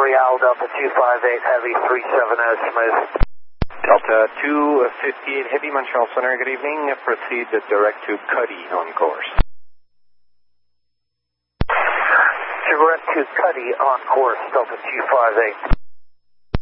Royale, Delta 258, Heavy 370, smooth. Delta 258 Heavy, Montreal Center, good evening. Proceed direct to Cuddy on course. Direct to Cuddy on course, Delta 258.